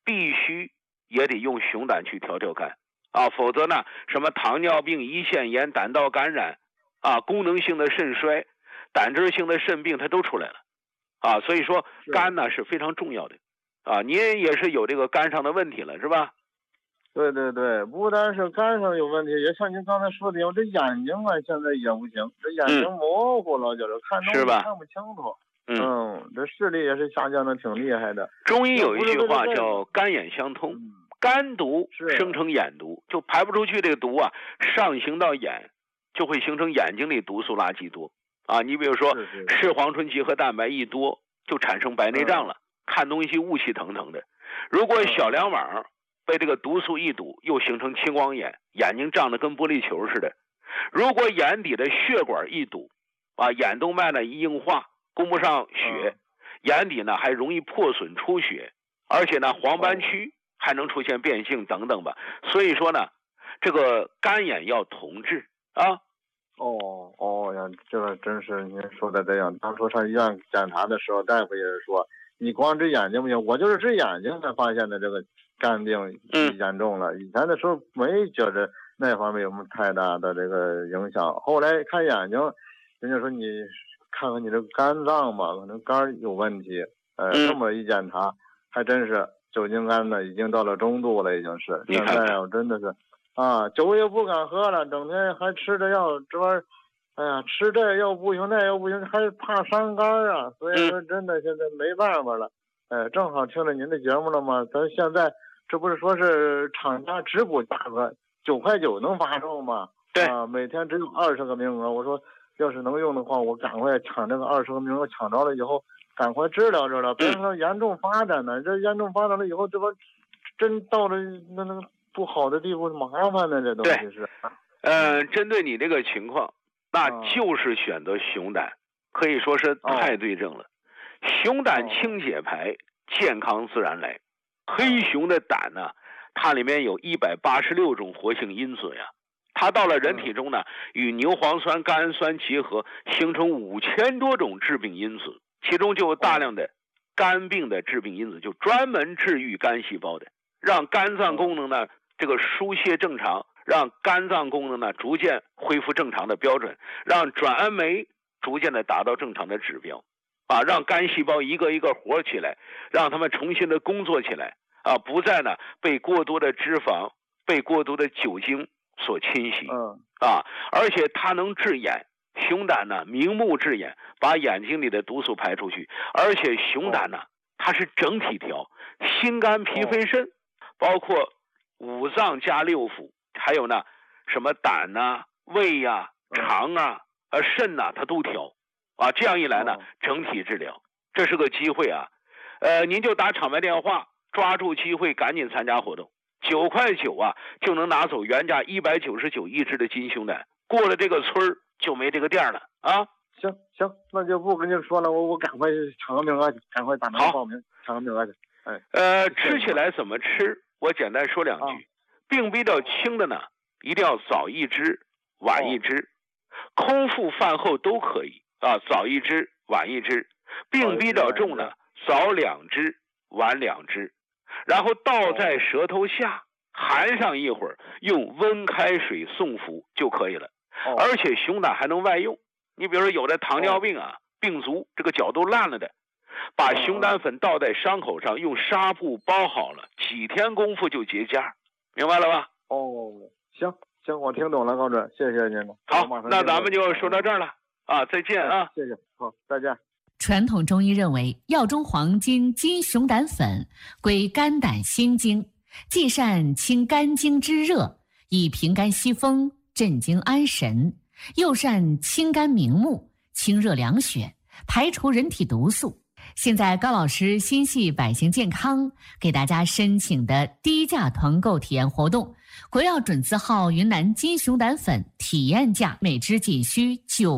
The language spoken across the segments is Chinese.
必须也得用熊胆去调调肝啊，否则呢，什么糖尿病、胰腺炎、胆道感染啊，功能性的肾衰、胆汁性的肾病，它都出来了啊。所以说肝呢是非常重要的啊。您也是有这个肝上的问题了，是吧？ 对对对，不但是肝上有问题，也像您刚才说的，我这眼睛啊现在也不行，这眼睛模糊了，就是看东西看不清楚。这视力也是下降的挺厉害的。 中医有一句话叫肝眼相通，肝毒生成眼毒，就排不出去这个毒啊，上行到眼，就会形成眼睛里毒素垃圾多啊。你比如说视黄醇集合蛋白一多，就产生白内障了，看东西雾气腾腾的。如果小梁网被这个毒素一堵，又形成青光眼，眼睛胀得跟玻璃球似的。如果眼底的血管一堵啊，眼动脉呢一硬化，供不上血，眼底呢还容易破损出血，而且呢黄斑区还能出现变性等等吧。所以说呢，这个肝眼要同治啊。 呀，这个真是您说的这样。当初上医院检查的时候，大夫也是说，你光治眼睛不行，我就是治眼睛才发现的这个肝病严重了。以前的时候没觉得那方面有什么太大的这个影响，后来看眼睛，人家说你看看你这个肝脏吧，可能肝有问题。这么一检查，还真是酒精肝呢，已经到了中度了，已经是。现在我真的是，酒也不敢喝了，整天还吃着药，这玩意儿，哎呀，吃这又不行，那又不行，还怕伤肝啊。所以说，真的现在没办法了。正好听了您的节目了嘛，咱现在这不是说是厂家直补价格9.9能发售吗？ 对每天只有20个名额。我说要是能用的话，我赶快抢这个20个名额，抢着了以后赶快治疗，别让它严重发展呢。这严重发展了以后，这不真到了那不好的地步，麻烦呢，这东西是。 针对你这个情况，那就是选择熊胆，可以说是太对症了。熊胆清解排，健康自然来。黑熊的胆呢，它里面有186种活性因子呀，它到了人体中呢，与牛磺酸、甘氨酸结合，形成5000多种致病因子，其中就有大量的肝病的致病因子，就专门治愈肝细胞的，让肝脏功能呢这个疏泄正常，让肝脏功能呢逐渐恢复正常的标准，让转氨酶逐渐的达到正常的指标。让肝细胞一个一个活起来，让他们重新的工作起来不再呢被过多的脂肪、被过多的酒精所侵袭而且它能治眼。熊胆呢明目治眼，把眼睛里的毒素排出去，而且熊胆呢它是整体调，心肝脾肺肾，包括五脏加六腑，还有呢什么胆啊、胃啊、肠啊、肾啊，它都调。这样一来呢，整体治疗，这是个机会啊！您就打厂牌电话，抓住机会，赶紧参加活动，9.9啊，就能拿走原价199一支的金熊胆，过了这个村儿就没这个店了啊！ 行，那就不跟您说了，我赶快抢个名额去，赶快打电话报名，抢个名额去。 吃起来怎么吃？我简单说两句。病比较轻的呢，一定要早一支，晚一支，空腹饭后都可以。早一支，晚一支。病比较重呢，早2支，晚2支，然后倒在舌头下，含上一会儿，用温开水送服就可以了。而且熊胆还能外用，你比如说有的糖尿病病足，这个脚都烂了的，把熊胆粉倒在伤口上，用纱布包好了，几天功夫就结痂，明白了吧？ 行，我听懂了，高准，谢谢您了。 好，那咱们就说到这儿了。再见啊！ 谢谢，好，再见。 传统中医认为，药中黄金金熊胆粉归肝胆心经，既善清肝经之热，以平肝息风、镇惊安神，又善清肝明目、清热凉血，排除人体毒素。现在高老师心系百姓健康，给大家申请的低价团购体验活动，国药准字号云南金熊胆粉体验价每支仅需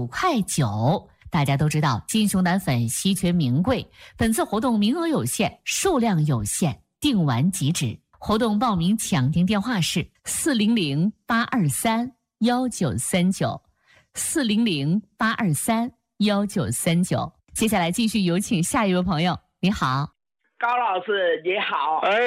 9.9。大家都知道金熊胆粉稀缺名贵，本次活动名额有限，数量有限，订完即止。活动报名抢订电话是400-823-1939 400-823-1939。接下来继续有请下一位朋友。你好， 高老师你好。